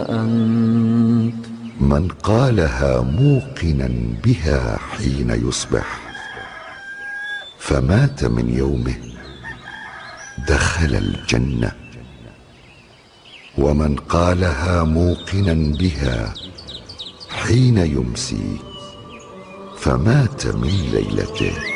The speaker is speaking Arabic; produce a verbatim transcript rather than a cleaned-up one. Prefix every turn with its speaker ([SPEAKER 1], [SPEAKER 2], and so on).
[SPEAKER 1] أنت.
[SPEAKER 2] من قالها موقنا بها حين يصبح فمات من يومه دخل الجنة، ومن قالها موقنا بها حين يمسي فمات من ليلته